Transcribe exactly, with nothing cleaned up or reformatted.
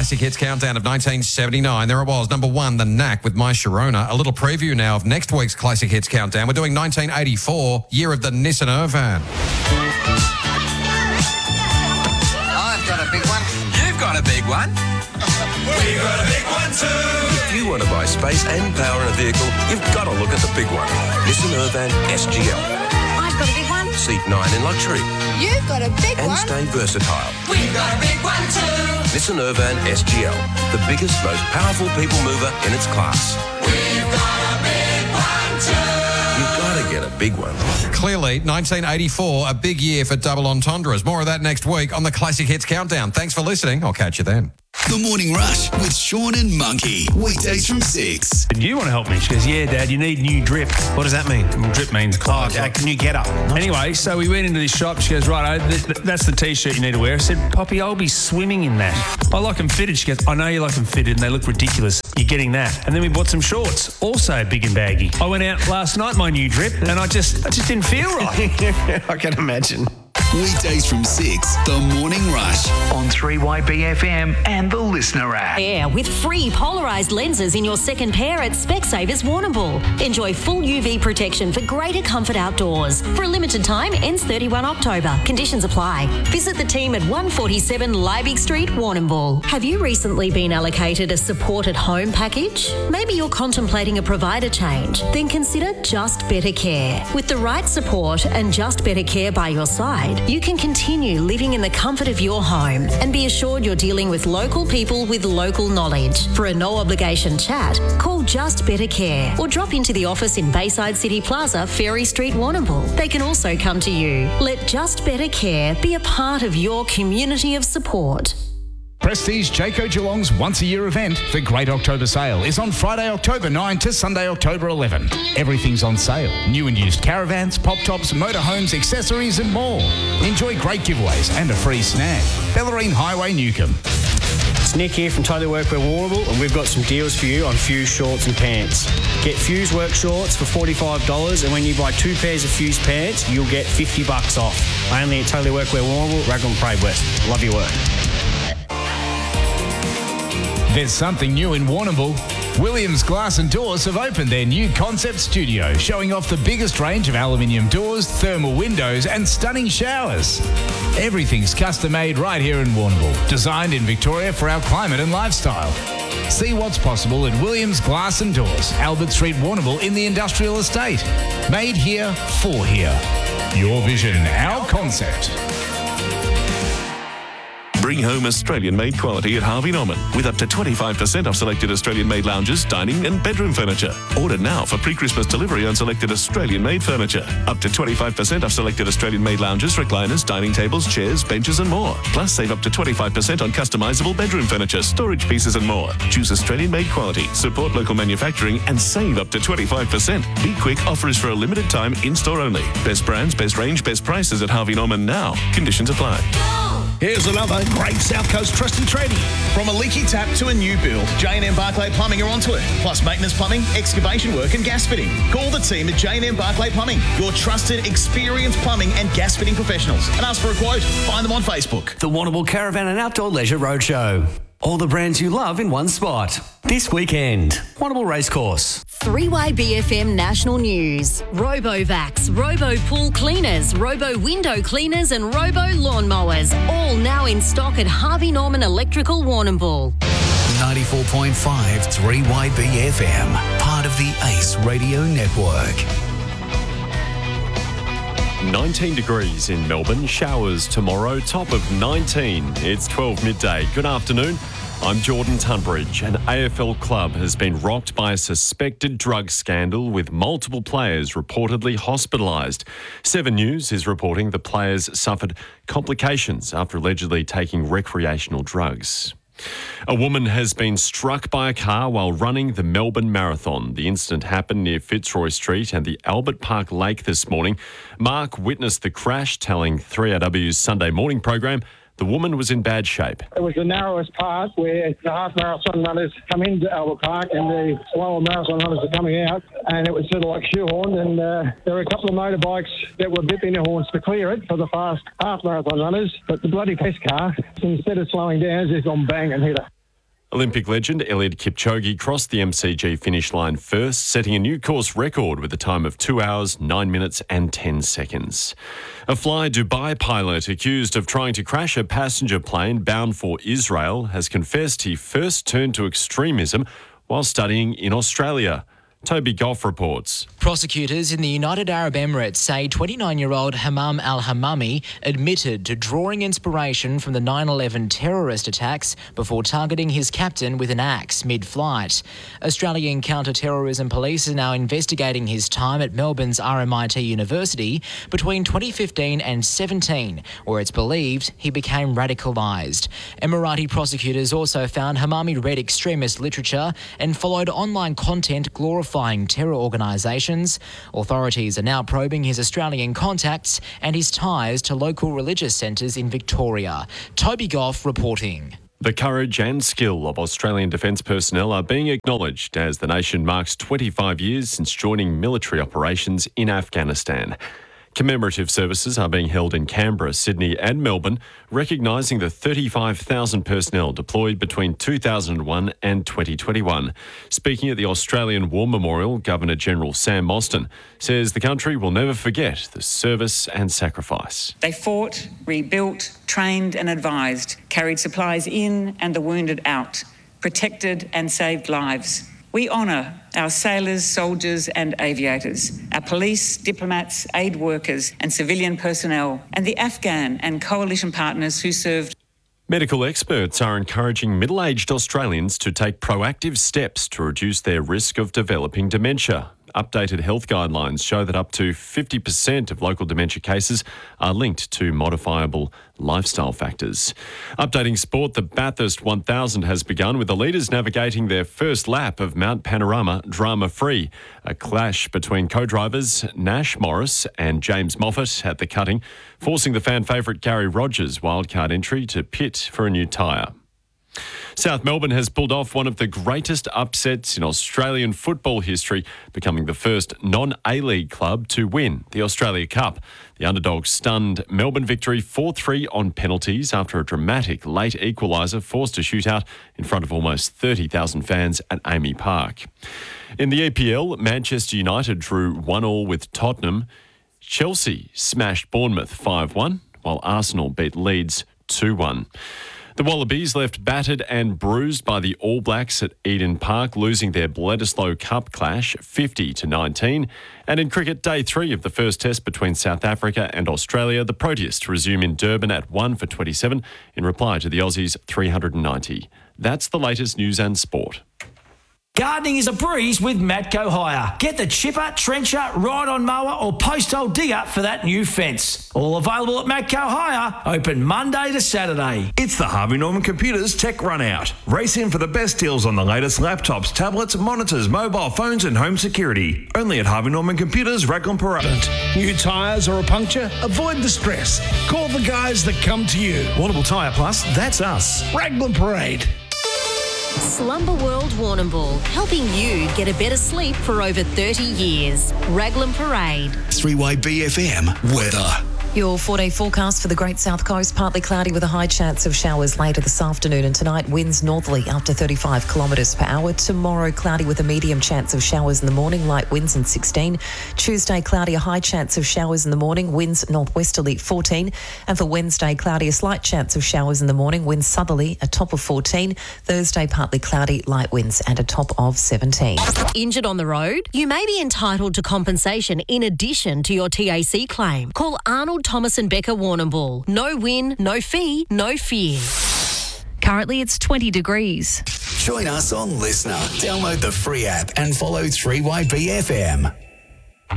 Classic Hits Countdown of nineteen seventy-nine. There it was, number one, The Knack with My Sharona. A little preview now of next week's Classic Hits Countdown. We're doing nineteen eighty-four, year of the Nissan Irvan. I've got a big one. You've got a big one. We've got a big one too. If you want to buy space and power in a vehicle, you've got to look at the big one. Nissan Irvan S G L. I've got a big one. Seat nine in luxury. You've got a big and one. And stay versatile. We've got a big one too. Nissan Irvan S G L. The biggest, most powerful people mover in its class. We've got a big one too. You've got to get a big one. Clearly, nineteen eighty-four, a big year for double entendres. More of that next week on the Classic Hits Countdown. Thanks for listening. I'll catch you then. The Morning Rush with Sean and Monkey. Weekdays from six. And you want to help me? She goes, yeah, Dad, you need new drip. What does that mean? Well, drip means clothes. Oh, can you get up? Anyway, so we went into this shop. She goes, right, th- th- that's the T-shirt you need to wear. I said, Poppy, I'll be swimming in that. I like them fitted. She goes, I know you like them fitted and they look ridiculous. You're getting that. And then we bought some shorts, also big and baggy. I went out last night, my new drip, and I just, I just didn't feel right. I can imagine. Weekdays from six, The Morning Rush. On three Y B F M and the Listener app. Yeah, with free polarised lenses in your second pair at Specsavers Warrnambool. Enjoy full U V protection for greater comfort outdoors. For a limited time, ends thirty-first October. Conditions apply. Visit the team at one forty-seven Liebig Street, Warrnambool. Have you recently been allocated a support at home package? Maybe you're contemplating a provider change. Then consider Just Better Care. With the right support and Just Better Care by your side, you can continue living in the comfort of your home and be assured you're dealing with local people with local knowledge. For a no-obligation chat, call Just Better Care or drop into the office in Bayside City Plaza, Ferry Street, Warrnambool. They can also come to you. Let Just Better Care be a part of your community of support. Prestige Jayco Geelong's once-a-year event, the Great October Sale, is on Friday, October ninth to Sunday, October eleventh. Everything's on sale. New and used caravans, pop-tops, motorhomes, accessories and more. Enjoy great giveaways and a free snack. Bellarine Highway, Newcomb. It's Nick here from Totally Workwear Warrnambool, and we've got some deals for you on Fuse shorts and pants. Get Fuse work shorts for forty-five dollars, and when you buy two pairs of Fuse pants, you'll get fifty bucks off. Only at Totally Workwear Warrnambool, Raglan Parade West. Love your work. There's something new in Warrnambool. Williams Glass and Doors have opened their new concept studio, showing off the biggest range of aluminium doors, thermal windows and stunning showers. Everything's custom-made right here in Warrnambool, designed in Victoria for our climate and lifestyle. See what's possible at Williams Glass and Doors, Albert Street, Warrnambool in the Industrial Estate. Made here, for here. Your vision, our concept. Bring home Australian-made quality at Harvey Norman with up to twenty-five percent off selected Australian-made lounges, dining and bedroom furniture. Order now for pre-Christmas delivery on selected Australian-made furniture. Up to twenty-five percent off selected Australian-made lounges, recliners, dining tables, chairs, benches and more. Plus, save up to twenty-five percent on customisable bedroom furniture, storage pieces and more. Choose Australian-made quality, support local manufacturing and save up to twenty-five percent. Be quick, offer is for a limited time, in-store only. Best brands, best range, best prices at Harvey Norman now. Conditions apply. Here's another great South Coast trusted tradie. From a leaky tap to a new build, J and M Barclay Plumbing are onto it. Plus maintenance plumbing, excavation work and gas fitting. Call the team at J and M Barclay Plumbing, your trusted, experienced plumbing and gas fitting professionals. And ask for a quote. Find them on Facebook. The Warrnambool Caravan and Outdoor Leisure Roadshow. All the brands you love in one spot. This weekend, Warrnambool Racecourse. three Y B F M National News. RoboVax, Robo Pool Cleaners, Robo Window Cleaners and Robo Lawnmowers. All now in stock at Harvey Norman Electrical Warrnambool. ninety-four point five three Y B F M. Part of the Ace Radio Network. nineteen degrees in Melbourne. Showers tomorrow. Top of nineteen. It's twelve midday. Good afternoon. I'm Jordan Tunbridge. An A F L club has been rocked by a suspected drug scandal with multiple players reportedly hospitalised. Seven News is reporting the players suffered complications after allegedly taking recreational drugs. A woman has been struck by a car while running the Melbourne Marathon. The incident happened near Fitzroy Street and the Albert Park Lake this morning. Mark witnessed the crash, telling three R W's Sunday morning program the woman was in bad shape. It was the narrowest part where the half marathon runners come into Albert Park and the slower marathon runners are coming out, and it was sort of like shoehorned, and uh, there were a couple of motorbikes that were bipping their horns to clear it for the fast half marathon runners, but the bloody test car, instead of slowing down, has just gone bang and hit her. Olympic legend Eliud Kipchoge crossed the M C G finish line first, setting a new course record with a time of two hours, nine minutes and ten seconds. A Fly Dubai pilot accused of trying to crash a passenger plane bound for Israel has confessed he first turned to extremism while studying in Australia. Toby Goff reports. Prosecutors in the United Arab Emirates say twenty-nine-year-old Hammam al-Hammami admitted to drawing inspiration from the nine eleven terrorist attacks before targeting his captain with an axe mid-flight. Australian counter-terrorism police are now investigating his time at Melbourne's R M I T University between twenty fifteen and seventeen, where it's believed he became radicalised. Emirati prosecutors also found Hammami read extremist literature and followed online content glorifying terror organisations. Authorities are now probing his Australian contacts and his ties to local religious centres in Victoria. Toby Goff reporting. The courage and skill of Australian defence personnel are being acknowledged as the nation marks twenty-five years since joining military operations in Afghanistan. Commemorative services are being held in Canberra, Sydney and Melbourne, recognising the thirty-five thousand personnel deployed between two thousand one and twenty twenty-one. Speaking at the Australian War Memorial, Governor-General Sam Mostyn says the country will never forget the service and sacrifice. They fought, rebuilt, trained and advised, carried supplies in and the wounded out, protected and saved lives. We honour our sailors, soldiers and aviators, our police, diplomats, aid workers and civilian personnel, and the Afghan and coalition partners who served. Medical experts are encouraging middle-aged Australians to take proactive steps to reduce their risk of developing dementia. Updated health guidelines show that up to fifty percent of local dementia cases are linked to modifiable lifestyle factors. Updating sport, the Bathurst one thousand has begun with the leaders navigating their first lap of Mount Panorama drama-free. A clash between co-drivers Nash Morris and James Moffat at the cutting, forcing the fan favourite Gary Rogers' wildcard entry to pit for a new tyre. South Melbourne has pulled off one of the greatest upsets in Australian football history, becoming the first non-A-League club to win the Australia Cup. The underdogs stunned Melbourne victory four three on penalties after a dramatic late equaliser forced a shootout in front of almost thirty thousand fans at A A M I Park. In the E P L, Manchester United drew one all with Tottenham. Chelsea smashed Bournemouth five one, while Arsenal beat Leeds two one. The Wallabies left battered and bruised by the All Blacks at Eden Park, losing their Bledisloe Cup clash fifty to nineteen. And in cricket, day three of the first test between South Africa and Australia, the Proteas resume in Durban at one for twenty-seven in reply to the Aussies' three hundred ninety. That's the latest news and sport. Gardening is a breeze with Matco Hire. Get the chipper, trencher, ride-on mower or post-hole digger for that new fence. All available at Matco Hire, open Monday to Saturday. It's the Harvey Norman Computers Tech Runout. Race in for the best deals on the latest laptops, tablets, monitors, mobile phones and home security. Only at Harvey Norman Computers, Raglan Parade. New tyres or a puncture? Avoid the stress. Call the guys that come to you. Warrnambool Tyre Plus, that's us. Raglan Parade. Slumber World Warrnambool, helping you get a better sleep for over thirty years. Raglan Parade. three Y B F M weather. Your four-day forecast for the Great South Coast, partly cloudy with a high chance of showers later this afternoon, and tonight winds northerly up to thirty-five kilometres per hour. Tomorrow cloudy with a medium chance of showers in the morning, light winds and sixteen. Tuesday cloudy, a high chance of showers in the morning, winds northwesterly fourteen. And for Wednesday cloudy, a slight chance of showers in the morning, winds southerly, a top of fourteen. Thursday partly cloudy, light winds and a top of seventeen. Injured on the road? You may be entitled to compensation in addition to your T A C claim. Call Arnold Thomas and Becker Warrnambool. No win, no fee, no fear. Currently it's twenty degrees. Join us on Listener. Download the free app and follow three Y B F M.